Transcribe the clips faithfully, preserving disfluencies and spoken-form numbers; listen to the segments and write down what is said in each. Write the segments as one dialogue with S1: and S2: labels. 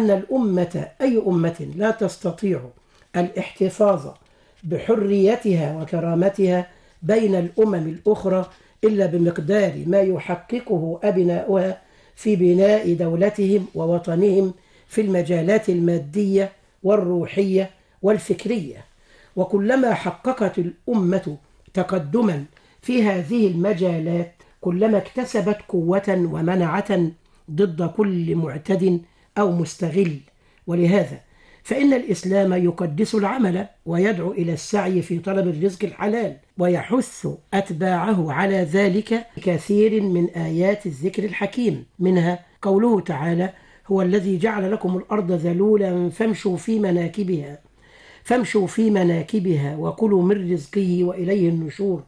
S1: أن الأمة أي أمة لا تستطيع الاحتفاظ بحريتها وكرامتها بين الأمم الأخرى إلا بمقدار ما يحققه أبناؤها في بناء دولتهم ووطنهم في المجالات المادية والروحية والفكرية. وكلما حققت الأمة تقدما في هذه المجالات كلما اكتسبت قوة ومنعة ضد كل معتد أو مستغل. ولهذا فإن الإسلام يقدس العمل ويدعو إلى السعي في طلب الرزق الحلال، ويحث أتباعه على ذلك كثير من آيات الذكر الحكيم، منها قوله تعالى: هو الذي جعل لكم الأرض ذلولا فامشوا في مناكبها فامشوا في مناكبها وكلوا من رزقه وإليه النشور.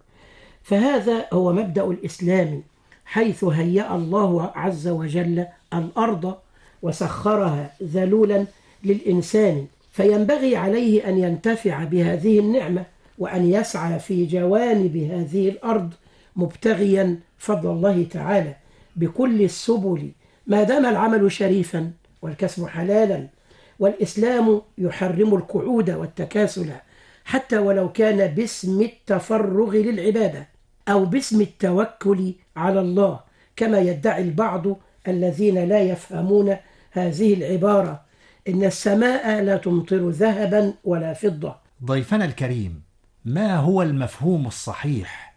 S1: فهذا هو مبدأ الإسلام، حيث هيأ الله عز وجل الأرض وسخرها ذلولا للإنسان، فينبغي عليه أن ينتفع بهذه النعمة وأن يسعى في جوانب هذه الأرض مبتغيا فضل الله تعالى بكل السبل ما دام العمل شريفا والكسب حلالا. والإسلام يحرم القعود والتكاسل حتى ولو كان باسم التفرغ للعبادة أو باسم التوكل على الله، كما يدعي البعض الذين لا يفهمون هذه العبارة: إن السماء لا تمطر ذهبا ولا فضة.
S2: ضيفنا الكريم، ما هو المفهوم الصحيح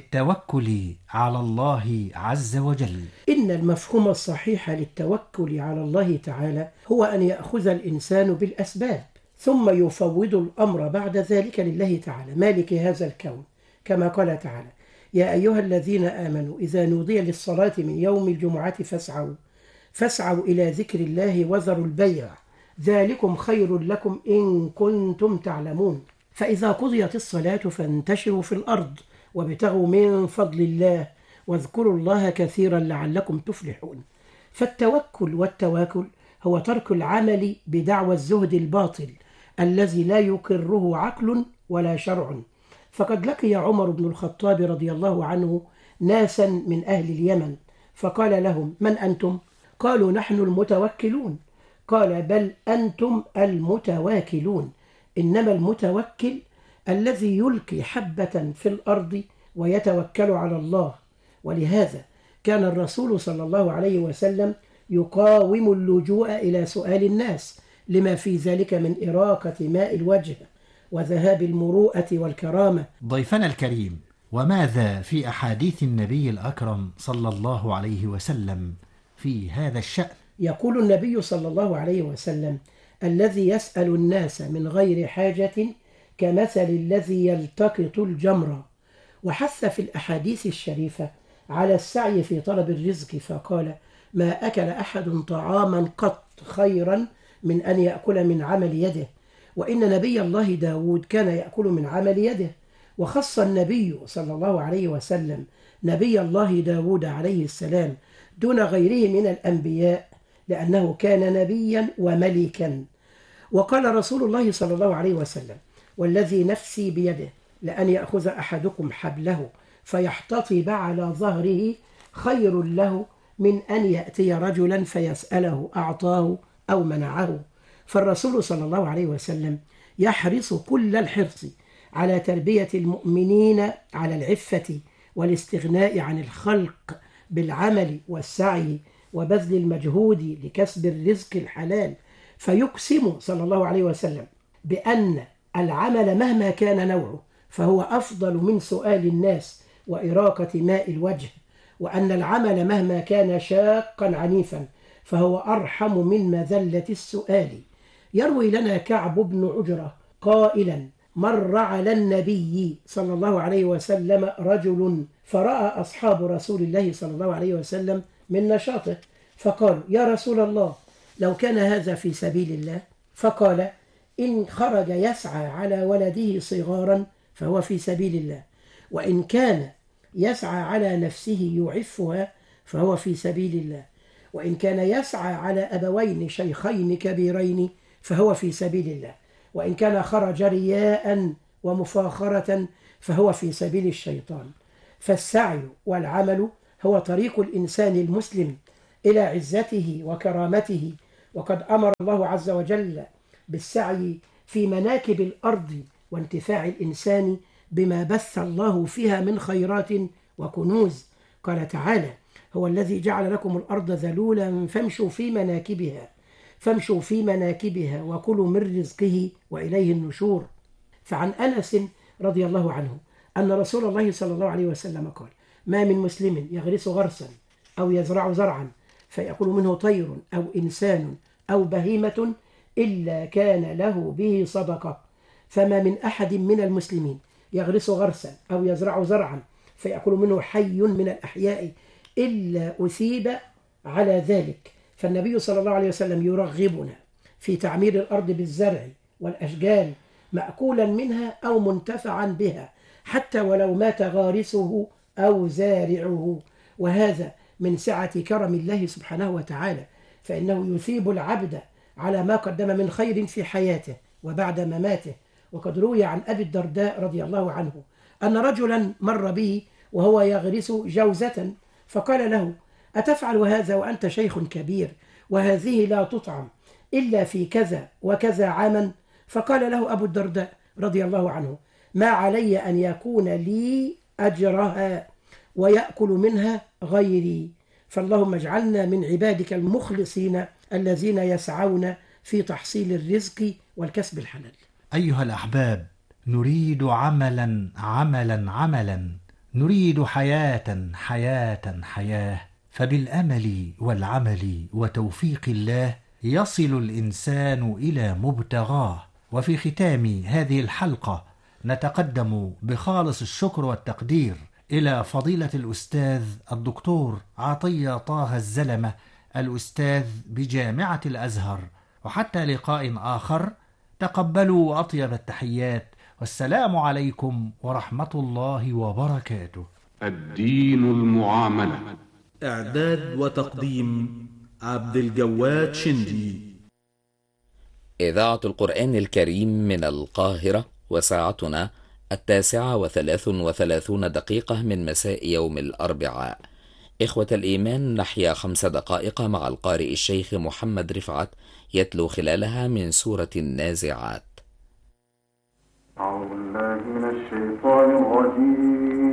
S2: للتوكل على الله عز وجل؟
S1: إن المفهوم الصحيح للتوكل على الله تعالى هو أن يأخذ الإنسان بالأسباب ثم يفوض الأمر بعد ذلك لله تعالى مالك هذا الكون، كما قال تعالى: يا أيها الذين آمنوا إذا نودي للصلاة من يوم الجمعة فاسعوا فاسعوا إلى ذكر الله وذروا البيع ذلكم خير لكم إن كنتم تعلمون. فإذا قضيت الصلاة فانتشروا في الأرض وابتغوا من فضل الله واذكروا الله كثيرا لعلكم تفلحون. فالتوكل والتواكل هو ترك العمل بدعوى الزهد الباطل الذي لا يقره عقل ولا شرع. فقد لقي عمر بن الخطاب رضي الله عنه ناسا من أهل اليمن فقال لهم: من أنتم؟ قالوا: نحن المتوكلون. قال: بل أنتم المتواكلون، إنما المتوكل الذي يلقي حبة في الأرض ويتوكل على الله. ولهذا كان الرسول صلى الله عليه وسلم يقاوم اللجوء إلى سؤال الناس لما في ذلك من إراقة ماء الوجه وذهاب المروءة والكرامة.
S2: ضيفنا الكريم، وماذا في أحاديث النبي الأكرم صلى الله عليه وسلم في هذا الشأن؟
S1: يقول النبي صلى الله عليه وسلم: الذي يسأل الناس من غير حاجة كمثل الذي يلتقط الجمر. وحث في الأحاديث الشريفة على السعي في طلب الرزق فقال: ما أكل أحد طعاما قط خيرا من أن يأكل من عمل يده. وإن نبي الله داود كان يأكل من عمل يده. وخص النبي صلى الله عليه وسلم نبي الله داود عليه السلام دون غيره من الأنبياء لأنه كان نبيا وملكا. وقال رسول الله صلى الله عليه وسلم: والذي نفسي بيده لأن يأخذ أحدكم حبله فيحتطب على ظهره خير له من أن يأتي رجلا فيسأله أعطاه أو منعه. فالرسول صلى الله عليه وسلم يحرص كل الحرص على تربية المؤمنين على العفة والاستغناء عن الخلق بالعمل والسعي وبذل المجهود لكسب الرزق الحلال. فيقسم صلى الله عليه وسلم بأن العمل مهما كان نوعه فهو أفضل من سؤال الناس وإراقة ماء الوجه، وأن العمل مهما كان شاقا عنيفا فهو أرحم من مذلة السؤال. يروي لنا كعب بن عجرة قائلا: مر على النبي صلى الله عليه وسلم رجل فرأى أصحاب رسول الله صلى الله عليه وسلم من نشاطه فقالوا: يا رسول الله، لو كان هذا في سبيل الله. فقال: إن خرج يسعى على ولده صغارا فهو في سبيل الله، وإن كان يسعى على نفسه يعفها فهو في سبيل الله، وإن كان يسعى على أبوين شيخين كبيرين فهو في سبيل الله، وإن كان خرج رياء ومفاخرة فهو في سبيل الشيطان. فالسعي والعمل هو طريق الإنسان المسلم إلى عزته وكرامته وقد أمر الله عز وجل بالسعي في مناكب الأرض وانتفاع الإنسان بما بث الله فيها من خيرات وكنوز. قال تعالى: هو الذي جعل لكم الأرض ذلولا فامشوا في مناكبها فامشوا في مناكبها وكلوا من رزقه وإليه النشور. فعن أنس رضي الله عنه أن رسول الله صلى الله عليه وسلم قال: ما من مسلم يغرس غرسا أو يزرع زرعا فيأكل منه طير أو إنسان أو بهيمة إلا كان له به صدقة. فما من أحد من المسلمين يغرس غرسا أو يزرع زرعا فيأكل منه حي من الأحياء إلا أثيب على ذلك. فالنبي صلى الله عليه وسلم يرغبنا في تعمير الأرض بالزرع والأشجار مأكولا منها أو منتفعا بها حتى ولو مات غارسه أو زارعه، وهذا من سعة كرم الله سبحانه وتعالى، فإنه يثيب العبد على ما قدم من خير في حياته وبعد مماته. وقد روي عن أبي الدرداء رضي الله عنه أن رجلا مر به وهو يغرس جوزة فقال له: أتفعل هذا وأنت شيخ كبير وهذه لا تطعم إلا في كذا وكذا عاما؟ فقال له أبو الدرداء رضي الله عنه: ما علي أن يكون لي أجرها ويأكل منها غيري. فاللهم اجعلنا من عبادك المخلصين الذين يسعون في تحصيل الرزق والكسب الحلال.
S2: أيها الأحباب، نريد عملا عملا عملا، نريد حياة حياة حياة، فبالأمل والعمل وتوفيق الله يصل الإنسان إلى مبتغاه. وفي ختام هذه الحلقة نتقدم بخالص الشكر والتقدير إلى فضيلة الأستاذ الدكتور عطية طه الزلمة، الأستاذ بجامعة الأزهر. وحتى لقاء آخر، تقبلوا أطيب التحيات، والسلام عليكم ورحمة الله وبركاته.
S3: الدين المعاملة.
S4: إعداد وتقديم عبد الجواد شندي.
S5: إذاعة القرآن الكريم من القاهرة، وساعتنا التاسعة وثلاث وثلاثون دقيقة من مساء يوم الأربعاء. إخوة الإيمان، نحيا خمس دقائق مع القارئ الشيخ محمد رفعت يتلو خلالها من سورة النازعات.
S6: أعوذ بالله من الشيطان الرجيم.